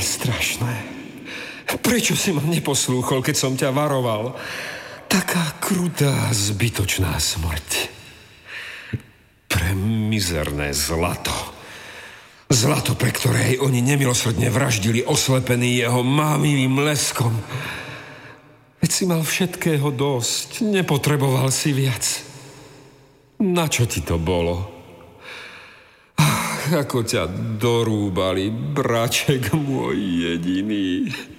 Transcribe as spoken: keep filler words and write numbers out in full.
strašné. Prečo si ma neposlúchol, keď som ťa varoval? Taká krutá, zbytočná smrť. Pre mizerné zlato. Zlato, pre ktoré oni nemilosrdne vraždili, oslepený jeho mámivým leskom. Veď si mal všetkého dosť, nepotreboval si viac. Na čo ti to bolo? Ach, ako ťa dorúbali, braček môj jediný.